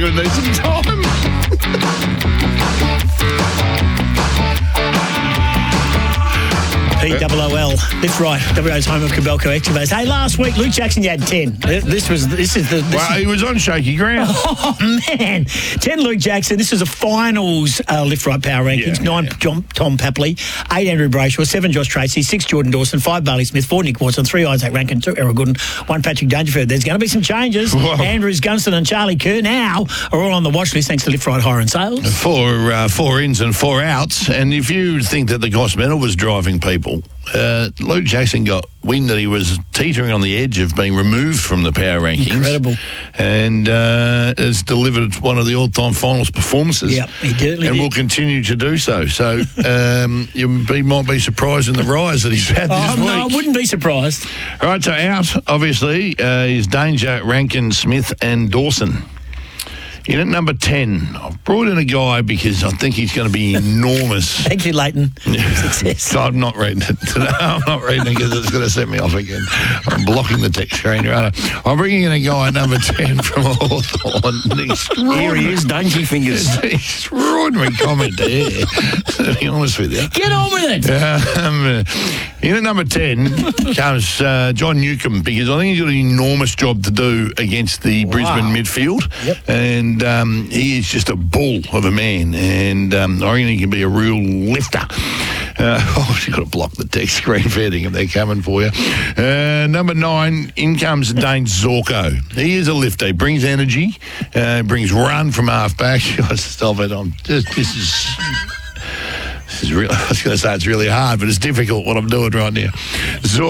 going to need some time. PWOL. That's right. WA's home of Cabelco Excavators. Hey, last week, Luke Jackson, you had 10. He was on shaky ground. Oh, man. 10 Luke Jackson. This is a finals lift right power rankings. 9 Tom Papley, 8 Andrew Brayshaw, 7 Josh Tracy, 6 Jordan Dawson, 5 Barley Smith, 4 Nick Watson, 3 Isaac Rankin, 2 Errol Gooden, 1 Patrick Dangerfield. There's going to be some changes. Whoa. Andrews, Gunston and Charlie Kerr now are all on the watch list thanks to Lift Right Hire and Sales. 4 ins and 4 outs. And if you think that the Goss Medal was driving people, Luke Jackson got wind that he was teetering on the edge of being removed from the power rankings. Incredible. And has delivered one of the all-time finals performances. Yep, he did. And will continue to do so. So you might be surprised in the rise that he's had this week. No, I wouldn't be surprised. All right, so out, obviously, is Danger, Rankin, Smith and Dawson. In at number 10, I've brought in a guy because I think he's going to be enormous. Thank you, Leighton. Success. I'm not reading it today. I'm not reading it because it's going to set me off again. I'm blocking the text screen. Right? I'm bringing in a guy at number 10 from Hawthorn. Here he is, Dainty Fingers. Extraordinary comment there, to be honest with you. Get on with it. In at number 10 comes John Newcombe, because I think he's got an enormous job to do against the Brisbane midfield. Yep. And he is just a bull of a man, and I reckon he can be a real lifter. You've got to block the text screen, fair thing if they're coming for you. Number 9, in comes Dane Zorko. He is a lifter. He brings energy, brings run from half-back. Stop it. This is real. I was going to say it's really hard, but it's difficult what I'm doing right now.